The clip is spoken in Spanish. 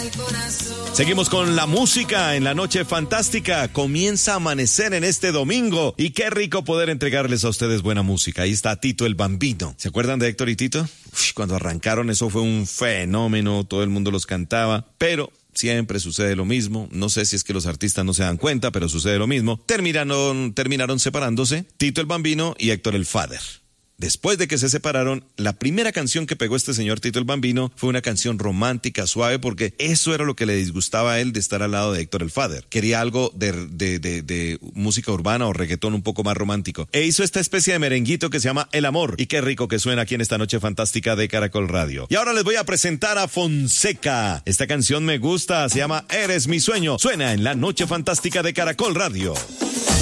Seguimos con la música en la noche fantástica. Comienza a amanecer en este domingo y qué rico poder entregarles a ustedes buena música. Ahí está Tito el Bambino. ¿Se acuerdan de Héctor y Tito? Cuando arrancaron eso fue un fenómeno, todo el mundo los cantaba, pero siempre sucede lo mismo. No sé si es que los artistas no se dan cuenta, pero sucede lo mismo. Terminaron separándose Tito el Bambino y Héctor el Father. Después de que se separaron, la primera canción que pegó este señor Tito el Bambino fue una canción romántica, suave, porque eso era lo que le disgustaba a él de estar al lado de Héctor el Father. Quería algo de música urbana o reggaetón un poco más romántico. E hizo esta especie de merenguito que se llama El Amor. Y qué rico que suena aquí en esta noche fantástica de Caracol Radio. Y ahora les voy a presentar a Fonseca. Esta canción me gusta, se llama Eres mi sueño. Suena en la noche fantástica de Caracol Radio.